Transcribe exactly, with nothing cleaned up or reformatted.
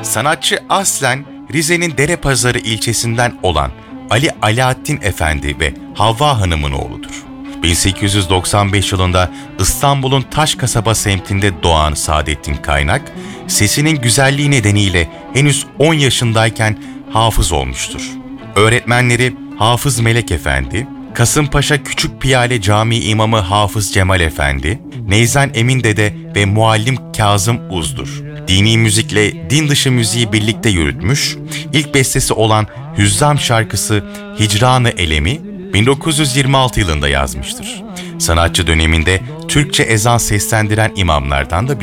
Sanatçı aslen Rize'nin Derepazarı ilçesinden olan Ali Alaaddin Efendi ve Havva Hanım'ın oğludur. bin sekiz yüz doksan beş yılında İstanbul'un Taşkasaba semtinde doğan Saadettin Kaynak, sesinin güzelliği nedeniyle henüz on yaşındayken hafız olmuştur. Öğretmenleri Hafız Melek Efendi, Kasımpaşa Küçük Piyale Camii İmamı Hafız Cemal Efendi, Neyzen Emin Dede ve Muallim Kazım Uz'dur. Dini müzikle din dışı müziği birlikte yürütmüş, ilk bestesi olan Hüzzam şarkısı Hicran-ı Elemi bin dokuz yüz yirmi altı yılında yazmıştır. Sanatçı döneminde Türkçe ezan seslendiren imamlardan da